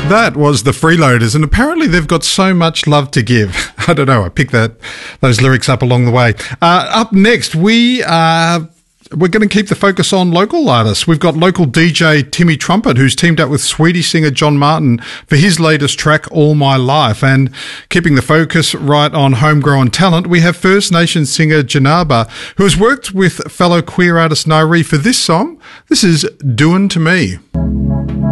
That was the Freeloaders, and apparently they've got so much love to give. I don't know, I picked those lyrics up along the way. Up next, we're going to keep the focus on local artists. We've got local DJ Timmy Trumpet, who's teamed up with Sweetie singer John Martin for his latest track, All My Life. And keeping the focus right on homegrown talent, we have First Nations singer Janaba, who has worked with fellow queer artist Nairi for this song. This is Doin' to Me.